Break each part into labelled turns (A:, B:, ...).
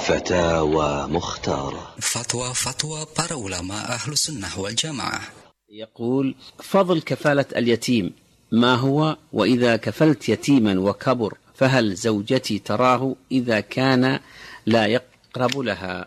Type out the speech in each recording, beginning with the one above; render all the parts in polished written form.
A: فتاوى مختارة.
B: فتوى para ulama أهل السنة والجماعة.
C: يقول: فضل كفالة اليتيم ما هو؟ وإذا كفلت يتيما وكبر فهل زوجتي تراه إذا كان لا يقرب لها؟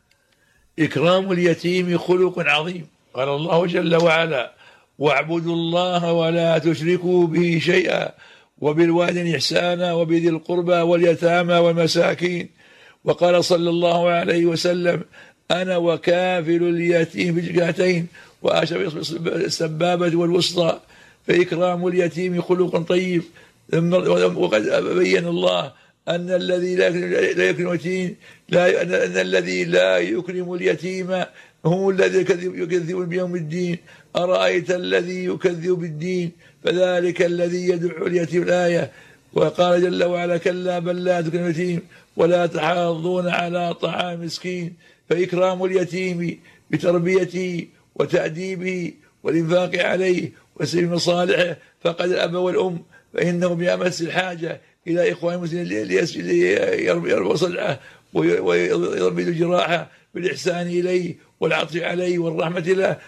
D: إكرام اليتيم خلق عظيم. قال الله جل وعلا: واعبدوا الله ولا تشركوا به شيئا وبالوالدين إحسانا وبذي القربى واليتامى والمساكين. وقال صلى الله عليه وسلم: أنا وكافل اليتيم بجهتين وأشبه السبابة والوسطى. فإكرام اليتيم خلق طيب. وقد بين الله أن الذي لا يكرم اليتيم أن الذي لا يكرم اليتيم هم الذين يكذبون بيوم الدين. أرأيت الذي يكذب بالدين فذلك الذي يدعو اليتيم. الآية. وقال جل وعلا: كلا بل لا تكرمون اليتيم ولا تحاضون على طعام مسكين. فإكرام اليتيم بتربيته وتأديبه والإنفاق عليه وسبيل مصالحه فقد الأب والأم، فإنه بأمس الحاجة إلى إخوان المسلمين ليربوا صلعه ويربي جراحه بالإحسان إليه والعطف عليه والرحمة له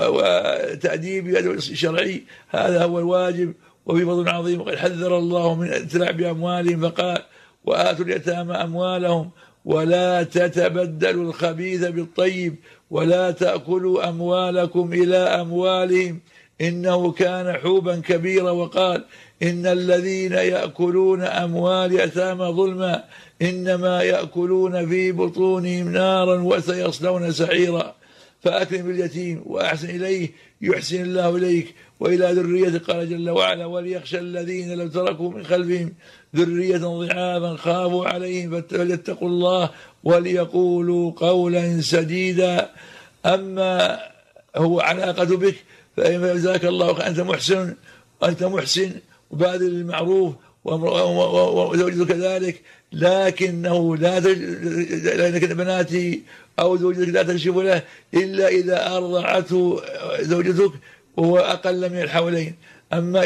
D: وتأديب الشرعي. هذا هو الواجب. وفي فضل عظيم. وقد حذر الله من الاتلاع بأموالهم فقال: وآتوا اليتامى أموالهم ولا تتبدلوا الخبيث بالطيب ولا تأكلوا أموالكم إلى أموالهم إنه كان حوبا كبيرا. وقال: إن الذين يأكلون أموال يتامى ظلما إنما يأكلون في بطونهم نارا وسيصلون سعيرا. فأكرم باليتيم وأحسن إليه يحسن الله إليك وإلى ذريته. قال جل وعلا: وليخشى الذين لو تركوا من خلفهم ذرية ضعافا خافوا عليهم فليتقوا الله وليقولوا قولا سديدا. أما هو علاقة بك فجزاك الله أنت محسن وباذل المعروف وزوجته كذلك، لكنه لأنك بناتي أو زوجتك لا تكشف له إلا إذا أرضعته زوجتك وهو أقل من الحولين. أما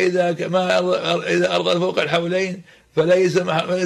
D: إذا أرضعت فوق الحولين فليس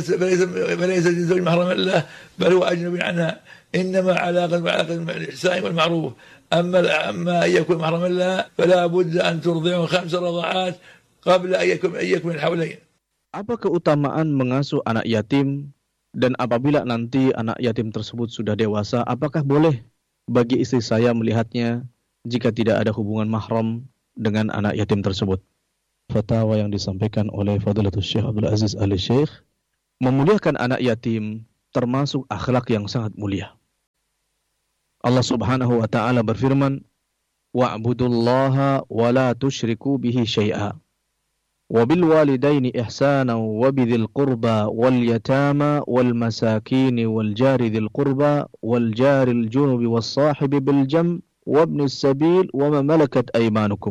D: الزوج محرما له بل هو أجنبي عنها. إنما علاقة الإحسان والمعروف. أما أن يكون محرما لها فلا بد أن ترضعه 5 رضعات قبل أن يكون الحولين.
E: Apa keutamaan mengasuh anak yatim, dan apabila nanti anak yatim tersebut sudah dewasa, apakah boleh bagi istri saya melihatnya jika tidak ada hubungan mahram dengan anak yatim tersebut? Fatwa yang disampaikan oleh Fadilatul Syekh Abdul Aziz Ali Syekh, memuliakan anak yatim termasuk akhlak yang sangat mulia. Allah Subhanahu wa taala berfirman: "Wa'budullaha wa la tusyriku bihi syai'a." وبالوالدين إحسانا وبذي القربى واليتامى والمساكين والجار ذي القربى والجار الجنب والصاحب بالجنب وابن السبيل وما ملكت أيمانكم.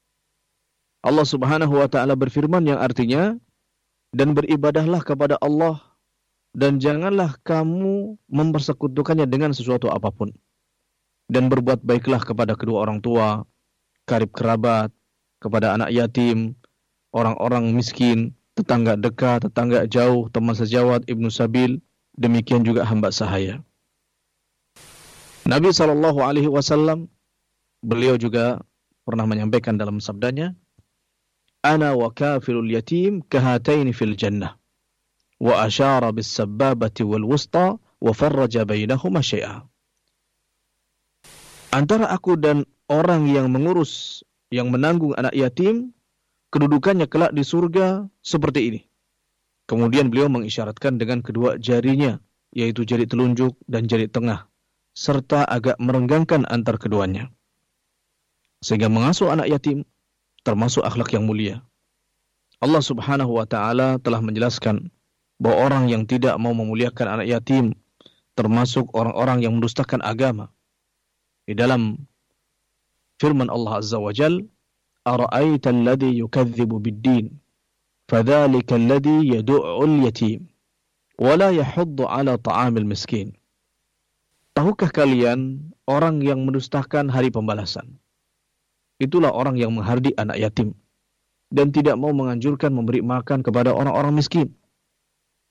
E: Allah Subhanahu wa taala berfirman yang artinya, dan beribadahlah kepada Allah dan janganlah kamu mempersekutukannya dengan sesuatu apapun, dan berbuat baiklah kepada kedua orang tua, karib kerabat, kepada anak yatim, orang-orang miskin, tetangga dekat, tetangga jauh, teman sejawat, ibnu sabil, demikian juga hamba sahaya. Nabi SAW, beliau juga pernah menyampaikan dalam sabdanya, Ana wa kafilul yatim kahataini fil jannah, wa asyara bis sababati wal wusta, wa farraja bainahuma syai'a. Antara aku dan orang yang mengurus, yang menanggung anak yatim, kedudukannya kelak di surga seperti ini. Kemudian beliau mengisyaratkan dengan kedua jarinya, yaitu jari telunjuk dan jari tengah, serta agak merenggangkan antar keduanya. Sehingga mengasuh anak yatim termasuk akhlak yang mulia. Allah Subhanahu wa taala telah menjelaskan bahwa orang yang tidak mau memuliakan anak yatim termasuk orang-orang yang mendustakan agama. Di dalam firman Allah Azza wa Jalla, أرأيت الذي يكذب بالدين فذلك الذي يدع اليتيم ولا يحض على طعام المسكين. Tahukah kalian orang yang mendustakan hari pembalasan? Itulah orang yang menghardik anak yatim dan tidak mau menganjurkan memberi makan kepada orang-orang miskin.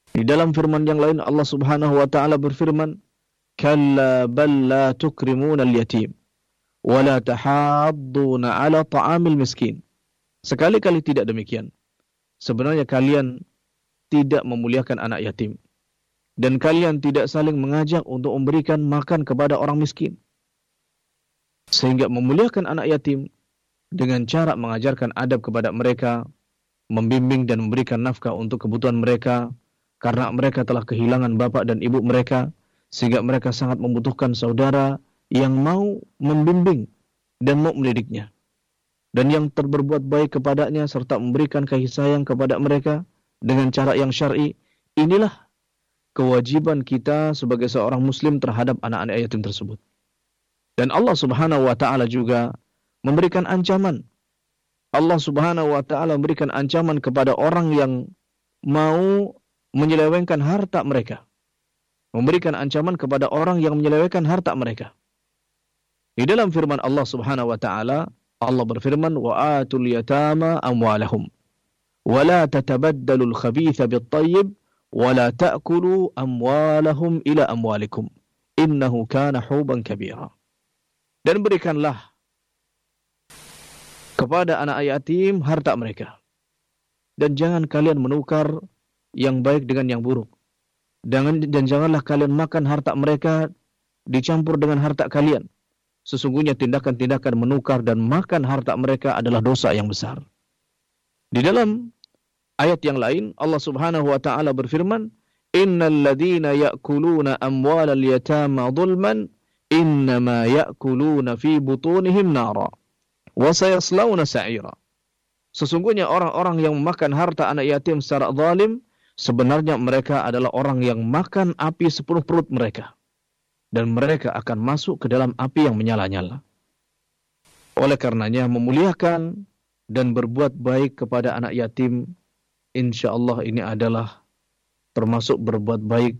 E: Di dalam firman yang lain Allah Subhanahu wa taala berfirman, "Kalla bal la tukrimuna al-yatim wa la tahadduna 'ala ta'amil miskin." Sekali-kali tidak demikian. Sebenarnya kalian tidak memuliakan anak yatim dan kalian tidak saling mengajak untuk memberikan makan kepada orang miskin. Sehingga memuliakan anak yatim dengan cara mengajarkan adab kepada mereka, membimbing dan memberikan nafkah untuk kebutuhan mereka, karena mereka telah kehilangan bapak dan ibu mereka, sehingga mereka sangat membutuhkan saudara yang mau membimbing dan mau mendidiknya. Dan yang berbuat baik kepadanya serta memberikan kasih sayang kepada mereka dengan cara yang syar'i. Inilah kewajiban kita sebagai seorang muslim terhadap anak-anak yatim tersebut. Dan Allah Subhanahu wa taala juga memberikan ancaman. Allah Subhanahu wa taala memberikan ancaman kepada orang yang mau menyelewengkan harta mereka. Memberikan ancaman kepada orang yang menyelewengkan harta mereka. Di dalam firman Allah Subhanahu wa taala, Allah berfirman, "Wa atul yatama amwalahum wa la tatabaddalul khabitha bit-thayyib wa la ta'kulu amwalahum ila amwalikum innahu kana huban kabira." Dan berikanlah kepada anak yatim harta mereka. Dan jangan kalian menukar yang baik dengan yang buruk. Dan janganlah kalian makan harta mereka dicampur dengan harta kalian. Sesungguhnya tindakan-tindakan menukar dan makan harta mereka adalah dosa yang besar. Di dalam ayat yang lain, Allah Subhanahu wa taala berfirman, "Innal ladzina ya'kuluna amwalal yatama dzulman innama ya'kuluna fi butunihim nara wa sayaslawna sa'ira." Sesungguhnya orang-orang yang memakan harta anak yatim secara zalim, sebenarnya mereka adalah orang yang makan api sepenuh perut mereka. Dan mereka akan masuk ke dalam api yang menyala-nyala. Oleh karenanya memuliakan dan berbuat baik kepada anak yatim, insya Allah ini adalah termasuk berbuat baik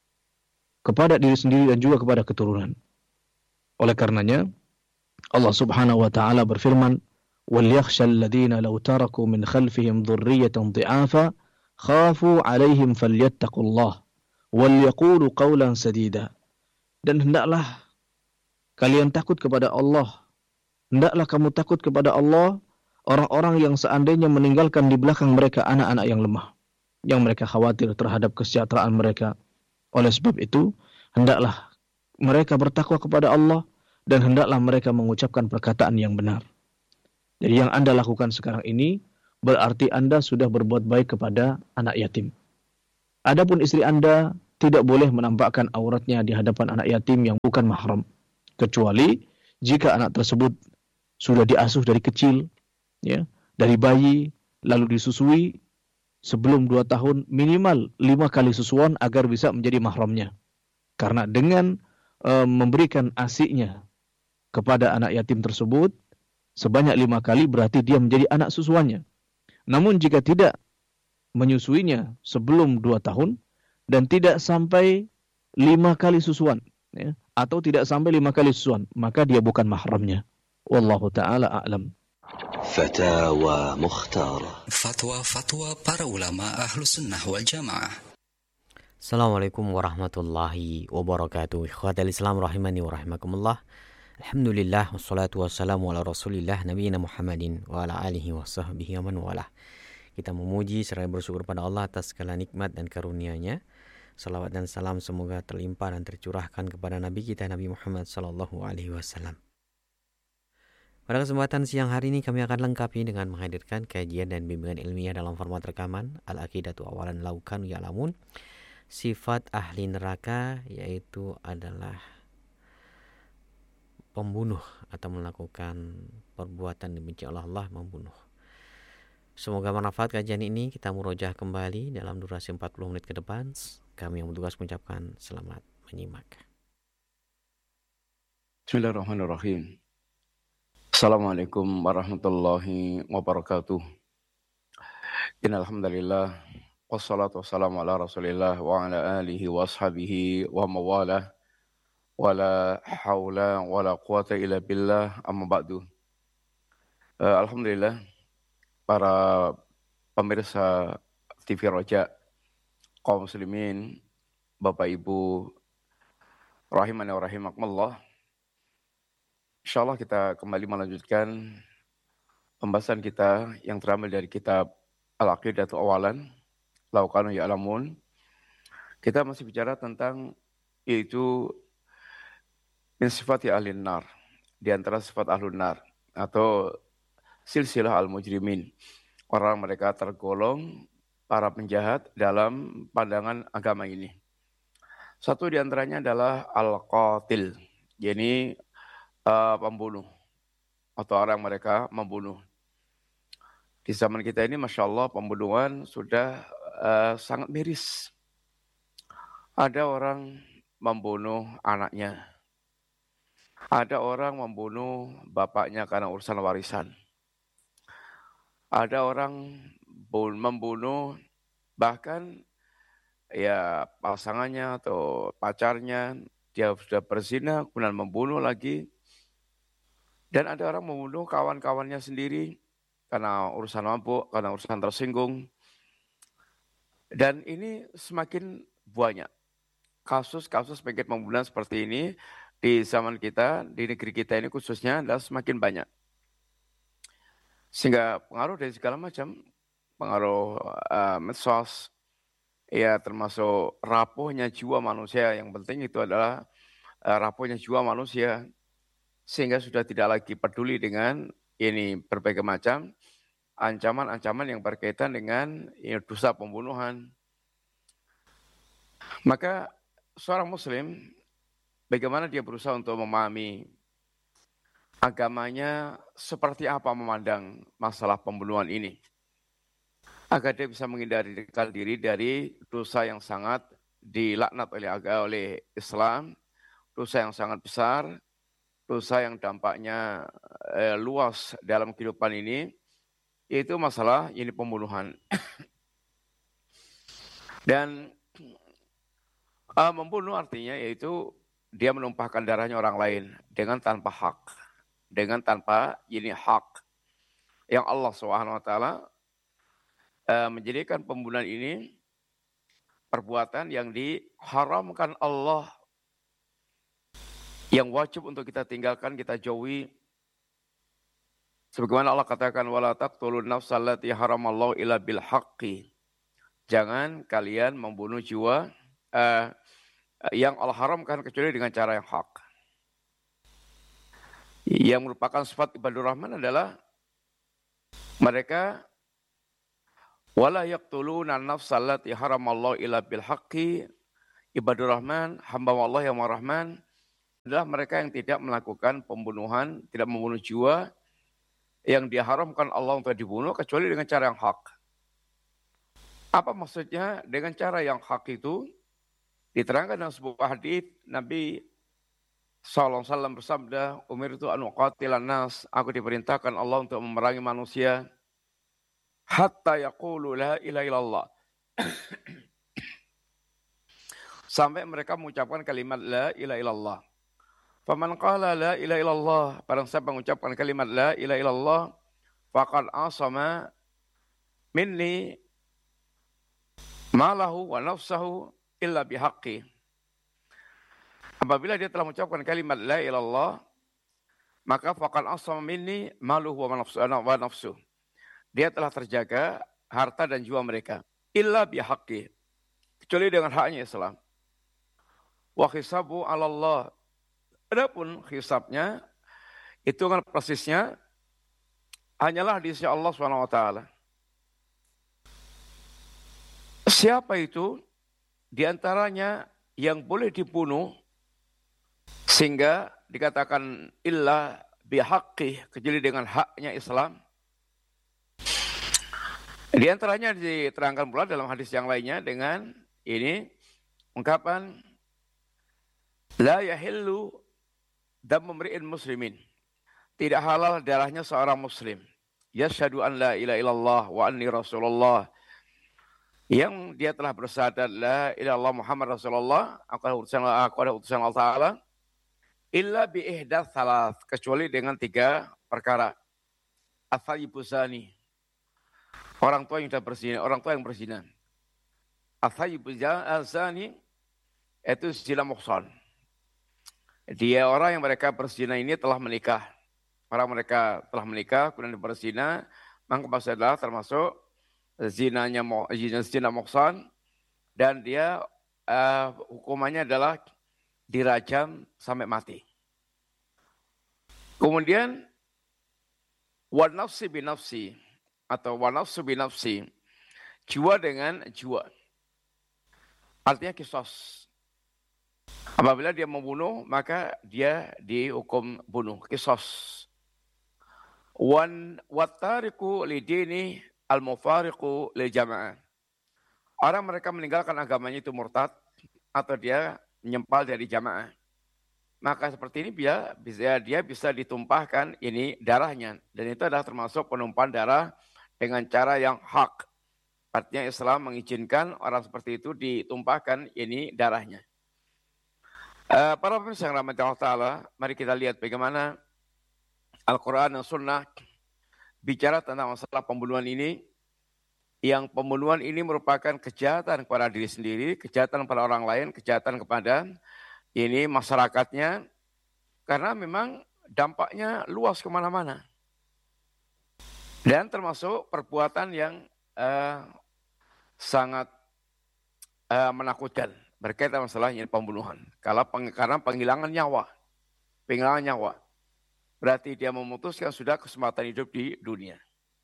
E: kepada diri sendiri dan juga kepada keturunan. Oleh karenanya Allah Subhanahu wa taala berfirman, وَلْيَخْشَى الَّذِينَ لَوْ تَرَكُوا مِنْ خَلْفِهِمْ ذُرِّيَّةً ضِعَافًا خَافُوا عَلَيْهِمْ فَلْيَتَّقُوا اللَّهَ وَلْيَقُولُوا قَوْلًا سَدِيدًا. Dan hendaklah kalian takut kepada Allah. Hendaklah kamu takut kepada Allah, orang-orang yang seandainya meninggalkan di belakang mereka anak-anak yang lemah, yang mereka khawatir terhadap kesejahteraan mereka. Oleh sebab itu, hendaklah mereka bertakwa kepada Allah dan hendaklah mereka mengucapkan perkataan yang benar. Jadi yang Anda lakukan sekarang ini berarti Anda sudah berbuat baik kepada anak yatim. Adapun istri Anda tidak boleh menampakkan auratnya di hadapan anak yatim yang bukan mahram, kecuali jika anak tersebut sudah diasuh dari kecil, ya, dari bayi, lalu disusui sebelum 2 tahun, minimal 5 kali susuan agar bisa menjadi mahramnya. Karena dengan memberikan ASI-nya kepada anak yatim tersebut sebanyak 5 kali berarti dia menjadi anak susuannya. Namun jika tidak menyusuinya sebelum 2 tahun dan tidak sampai 5 kali susuan, ya, atau tidak sampai 5 kali susuan, maka dia bukan mahramnya. Wallahu ta'ala a'lam.
B: Fatawa Mukhtarah. Fatwa para ulama ahlu sunnah wal jamaah.
A: Assalamualaikum warahmatullahi wabarakatuh. Ikhwatal Islam rahimani wa rahimakumullah. Alhamdulillah wassalatu wassalamu ala Rasulillah nabiyina Muhammadin wa ala alihi wa sahbihi wa man walah. Kita memuji serta bersyukur pada Allah atas segala nikmat dan karunia-Nya. Salawat dan salam semoga terlimpah dan tercurahkan kepada Nabi kita Nabi Muhammad sallallahu alaihi wasallam. Pada kesempatan siang hari ini kami akan lengkapi dengan menghadirkan kajian dan bimbingan ilmiah dalam format rekaman Al-Aqidatu Awalan Law Kanu Ya'lamun. Sifat ahli neraka yaitu adalah pembunuh atau melakukan perbuatan dibenci Allah membunuh. Semoga bermanfaat kajian ini. Kita murojaah kembali dalam durasi 40 menit ke depan. Kami yang bertugas mengucapkan selamat menyimak.
F: Bismillahirrahmanirrahim. Assalamualaikum warahmatullahi wabarakatuh. Innal hamdalillah wassalatu wassalamu ala Rasulillah wa ala alihi wa ashabihi wa mawalah. Wala haula wala quwata illa billah, amma ba'du. Alhamdulillah para pemirsa TV Roja kaum muslimin, Bapak Ibu rahimani wa rahimakumullah. Insyaallah kita kembali melanjutkan pembahasan kita yang terambil dari kitab Al-Aqidatu Awalan Law Kanu Ya'lamun. Kita masih bicara tentang yaitu min sifati ahlin nar, di antara sifat ahlun nar atau silsilah al-mujrimin. Orang mereka tergolong para penjahat dalam pandangan agama ini. Satu di antaranya adalah al-qatil, yakni pembunuh atau orang mereka membunuh. Di zaman kita ini Masya Allah pembunuhan sudah sangat miris. Ada orang membunuh anaknya. Ada orang membunuh bapaknya karena urusan warisan. Ada orang membunuh bahkan ya pasangannya atau pacarnya, dia sudah berzina, kemudian membunuh lagi. Dan ada orang membunuh kawan-kawannya sendiri karena urusan mabuk, karena urusan tersinggung. Dan ini semakin banyak. Kasus-kasus penyakit pembunuhan seperti ini di zaman kita, di negeri kita ini khususnya adalah semakin banyak. Sehingga pengaruh dari segala macam, pengaruh medsos, ya termasuk rapuhnya jiwa manusia. Yang penting itu adalah rapuhnya jiwa manusia. Sehingga sudah tidak lagi peduli dengan ini berbagai macam ancaman-ancaman yang berkaitan dengan dosa pembunuhan. Maka seorang muslim, bagaimana dia berusaha untuk memahami agamanya seperti apa memandang masalah pembunuhan ini. Agar dia bisa menghindarkan diri dari dosa yang sangat dilaknat oleh Islam, dosa yang sangat besar, dosa yang dampaknya luas dalam kehidupan ini, yaitu masalah ini pembunuhan. Dan membunuh artinya yaitu dia menumpahkan darahnya orang lain dengan tanpa hak, dengan tanpa ini hak yang Allah SWT menjadikan pembunuhan ini perbuatan yang diharamkan Allah, yang wajib untuk kita tinggalkan, kita jauhi. Sebagaimana Allah katakan, wala taqtulun nafsal lati haramallahu illa bil haqqi. Jangan kalian membunuh jiwa yang Allah haramkan kecuali dengan cara yang hak. Yang merupakan sifat ibadur rahman adalah mereka wala yaqtuluna nafsal lati haramallahu illa bil haqqi. Ibadur rahman, hamba Allah yang Rahman adalah mereka yang tidak melakukan pembunuhan, tidak membunuh jiwa yang diharamkan Allah untuk dibunuh kecuali dengan cara yang hak. Apa maksudnya dengan cara yang hak itu? Diterangkan dalam sebuah hadis Nabi SAW bersabda, umirtu an uqatilan nas, aku diperintahkan Allah untuk memerangi manusia hatta yaqulu la ilaha illallah. Sampai mereka mengucapkan kalimat la ilaha illallah. Faman qala la ilaha illallah, barang siapa mengucapkan kalimat la ilaha illallah, faqad asama minni malahu wa nafsahu illa bihaqqi. Apabila dia telah mengucapkan kalimat la ilaha illallah, maka faqad asama minni maluhu wa nafsuhu. Dia telah terjaga harta dan jiwa mereka illa bihaqqi, kecuali dengan haknya Islam. Wa hisabu 'ala Allah. Adapun hisabnya, hitungan persisnya hanyalah di sisi Allah SWT. Siapa itu? Di antaranya yang boleh dibunuh sehingga dikatakan illa bihaqqi, kecuali dengan haknya Islam. Di antaranya diterangkan pula dalam hadis yang lainnya dengan ini ungkapan la yahillu damu mri'in muslimin. Tidak halal darahnya seorang muslim. Yashhadu an la ilaha illallah wa anni rasulullah. Yang dia telah bersyahadat la ilaha illallah Muhammad Rasulullah, aku adalah utusan Allah Ta'ala, illa bi ihdath thalath, kecuali dengan 3 perkara. Athayyibu zani, orang tua yang sudah berzina, orang tua yang berzina. Athayyib azani itu zina muhsan. Dia orang yang mereka berzina ini telah menikah. Orang mereka telah menikah, kemudian berzina, maka maksudnya adalah termasuk zina muhsan, dan dia hukumannya adalah dirajam sampai mati. Kemudian wa nafsi binafsi atau wa nafsu binafsi, jiwa dengan jiwa. Artinya kisos. Apabila dia membunuh, maka dia dihukum bunuh, kisos. Wan wattariku lidini al-mufariqu lil jamaah. Orang mereka meninggalkan agamanya itu murtad atau dia menyempal dari jamaah. Maka seperti ini dia bisa ditumpahkan ini darahnya, dan itu adalah termasuk penumpahan darah dengan cara yang hak. Artinya Islam mengizinkan orang seperti itu ditumpahkan ini darahnya. Para pemirsa yang rahmati Allah Ta'ala, mari kita lihat bagaimana Al-Quran dan Sunnah bicara tentang masalah pembunuhan ini. Yang pembunuhan ini merupakan kejahatan kepada diri sendiri, kejahatan kepada orang lain, kejahatan kepada ini masyarakatnya. Karena memang dampaknya luas kemana-mana. Dan termasuk perbuatan yang sangat menakutkan berkaitan masalah pembunuhan. Karena penghilangan nyawa. Penghilangan nyawa. Berarti dia memutuskan sudah kesempatan hidup di dunia.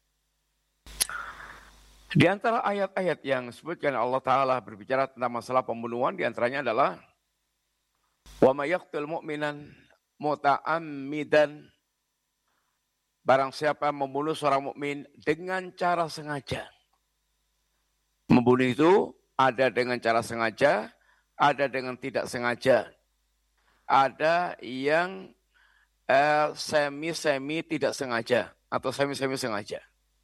F: Di antara ayat-ayat yang disebutkan Allah Ta'ala berbicara tentang masalah pembunuhan, di antaranya adalah wa may yaqtul mu'minan muta'ammidan, barang siapa membunuh seorang mukmin dengan cara sengaja. Membunuh itu ada dengan cara sengaja, ada dengan tidak sengaja. Ada yang semi-semi tidak sengaja atau semi-semi sengaja.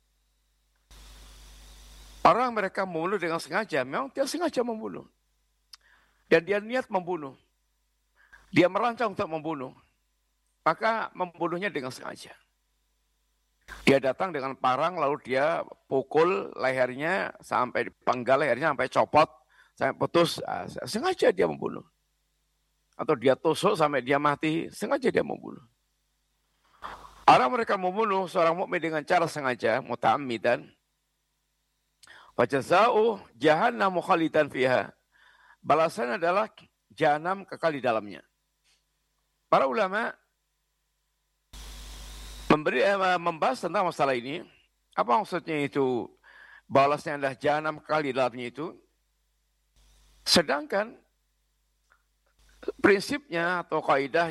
F: Orang mereka membunuh dengan sengaja, memang dia sengaja membunuh. Dan dia niat membunuh. Dia merancang untuk membunuh. Maka membunuhnya dengan sengaja. Dia datang dengan parang lalu dia pukul lehernya sampai dipenggal lehernya sampai copot, sampai putus. Sengaja dia membunuh. Atau dia tusuk sampai dia mati, sengaja dia membunuh. Orang mereka membunuh seorang mukmin dengan cara sengaja, muta'ammidan. Wa jazaa'u jahannam khalidan fiha. Balasannya adalah jahanam kekal di dalamnya. Para ulama membahas tentang masalah ini. Apa maksudnya itu? Balasnya adalah jahanam kekal di dalamnya itu. Sedangkan prinsipnya atau kaidah